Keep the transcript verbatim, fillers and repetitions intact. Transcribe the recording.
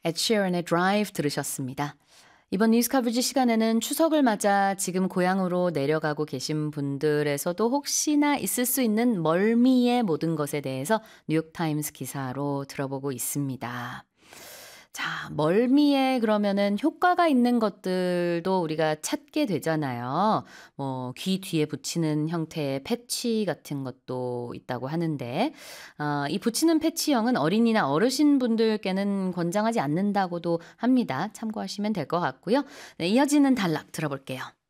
Ed Sheeran의 Drive 들으셨습니다. 이번 뉴스 커버지 시간에는 추석을 맞아 지금 고향으로 내려가고 계신 분들에서도 혹시나 있을 수 있는 멀미의 모든 것에 대해서 뉴욕타임스 기사로 들어보고 있습니다. 자, 멀미에 그러면은 효과가 있는 것들도 우리가 찾게 되잖아요. 뭐, 귀 뒤에 붙이는 형태의 패치 같은 것도 있다고 하는데, 어, 이 붙이는 패치형은 어린이나 어르신분들께는 권장하지 않는다고도 합니다. 참고하시면 될 것 같고요. 네, 이어지는 단락 들어볼게요.